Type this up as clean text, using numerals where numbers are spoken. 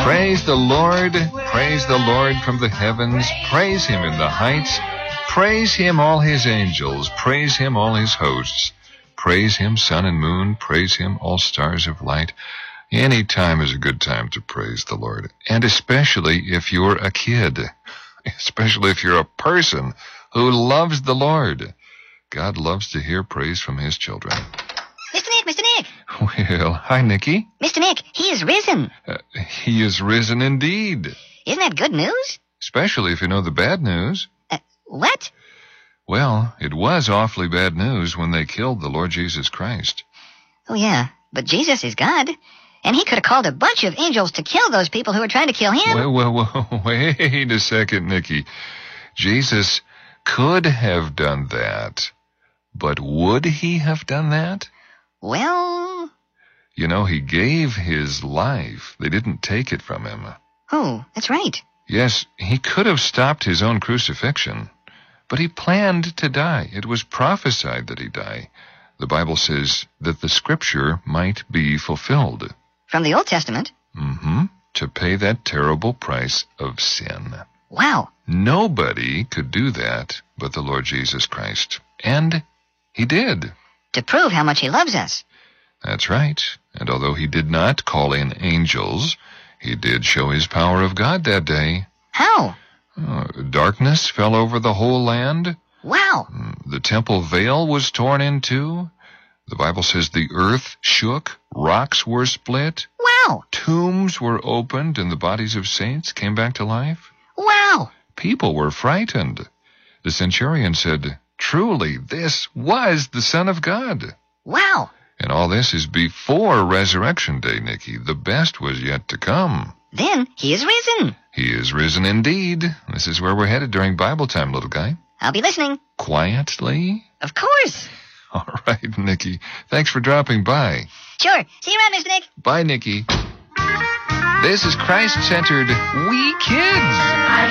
Praise the Lord. Praise the Lord from the heavens. Praise him in the heights. Praise him, all his angels. Praise him, all his hosts. Praise him, sun and moon. Praise him, all stars of light. Any time is a good time to praise the Lord. And especially if you're a kid. Especially if you're a person who loves the Lord. God loves to hear praise from his children. Mr. Nick, Mr. Nick. Well, hi, Nicky. Mr. Nick, he is risen. He is risen indeed. Isn't that good news? Especially if you know the bad news. What? Well, it was awfully bad news when they killed the Lord Jesus Christ. Oh, yeah, but Jesus is God. And he could have called a bunch of angels to kill those people who were trying to kill him. Well, wait a second, Nicky. Jesus could have done that. But would he have done that? Well... You know, he gave his life. They didn't take it from him. Oh, that's right. Yes, he could have stopped his own crucifixion. But he planned to die. It was prophesied that he'd die. The Bible says that the scripture might be fulfilled. From the Old Testament? Mm-hmm. To pay that terrible price of sin. Wow. Nobody could do that but the Lord Jesus Christ. And he did. To prove how much he loves us. That's right. And although he did not call in angels, he did show his power of God that day. How? Darkness fell over the whole land. Wow. The temple veil was torn in two. The Bible says the earth shook, rocks were split. Wow. Tombs were opened and the bodies of saints came back to life. Wow. People were frightened. The centurion said, "Truly, this was the Son of God." Wow. And all this is before Resurrection Day, Nicky. The best was yet to come. Then he is risen. He is risen indeed. This is where we're headed during Bible time, little guy. I'll be listening. Quietly? Of course. All right, Nicky. Thanks for dropping by. Sure. See you around, Mr. Nick. Bye, Nicky. This is Christ-centered We Kids.